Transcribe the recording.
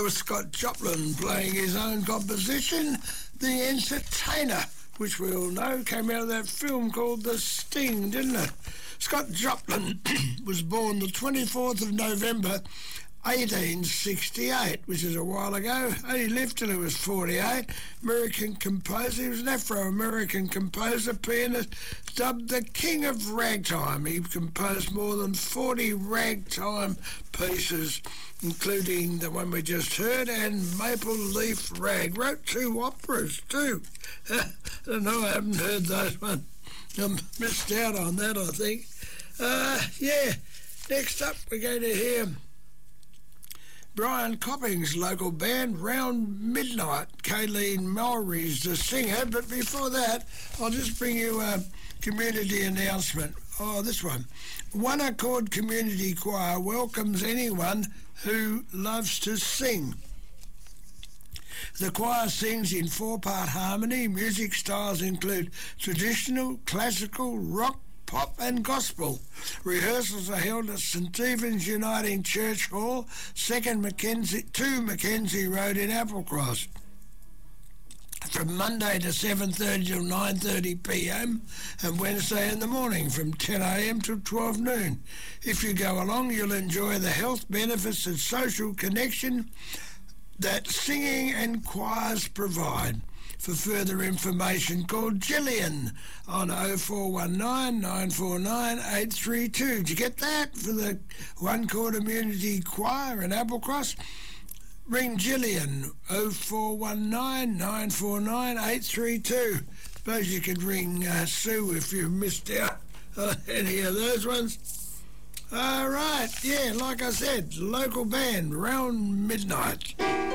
was Scott Joplin playing his own composition, The Entertainer, which we all know came out of that film called The Sting, didn't it? Scott Joplin was born the 24th of November 1868, which is a while ago. He lived till he was 48. American composer. He was an Afro-American composer, pianist, dubbed the King of Ragtime. He composed more than 40 ragtime pieces, including the one we just heard, and Maple Leaf Rag. Wrote 2 operas too. I don't know, I haven't heard those ones. I missed out on that, I think. Next up we're going to hear Brian Copping's local band, Round Midnight. Kayleen Mulry's the singer, but before that, I'll just bring you a community announcement. Oh, this one. One Accord Community Choir welcomes anyone who loves to sing. The choir sings in 4-part harmony. Music styles include traditional, classical, rock, pop and gospel. Rehearsals are held at St Stephen's Uniting Church Hall, 2 Mackenzie Road in Applecross, from Monday to 7:30 till 9:30pm, and Wednesday in the morning from 10am till 12 noon. If you go along, you'll enjoy the health benefits and social connection that singing and choirs provide. For further information, call Gillian on 0419 949 832. Did you get that? For the One Chord Community Choir in Applecross? Ring Gillian, 0419 949 832. Suppose you could ring Sue if you missed out on any of those ones. All right, like I said, local band, Round Midnight.